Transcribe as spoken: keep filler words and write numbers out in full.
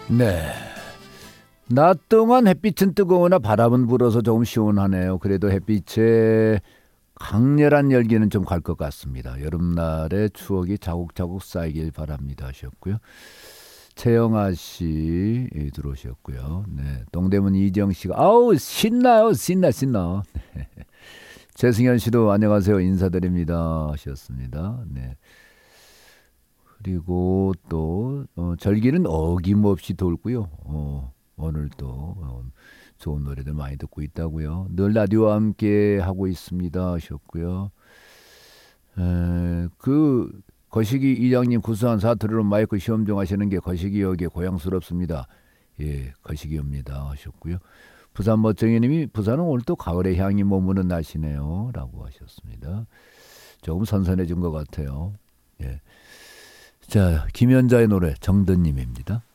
네. 낮 동안 햇빛은 뜨거우나 바람은 불어서 조금 시원하네요. 그래도 햇빛의 강렬한 열기는 좀 갈 것 같습니다. 여름날의 추억이 자국자국 쌓이길 바랍니다 하셨고요. 최영아 씨 들어오셨고요. 네. 동대문 이정 씨가 아우 신나요. 신나 신나. 네. 최승현 씨도 안녕하세요. 인사드립니다 하셨습니다. 네. 그리고 또 어, 절기는 어김없이 돌고요. 어, 오늘 또 어, 좋은 노래들 많이 듣고 있다고요. 늘 라디오와 함께 하고 있습니다 하셨고요. 에, 그 거시기 이장님 구수한 사투리로 마이크 시험 중 하시는 게 거시기 역에 고향스럽습니다. 예, 거시기입니다 하셨고요. 부산 멋쟁이님이 부산은 오늘 또 가을의 향이 머무는 날씨네요 라고 하셨습니다. 조금 선선해진 것 같아요. 예. 자, 김연자의 노래 정든님입니다.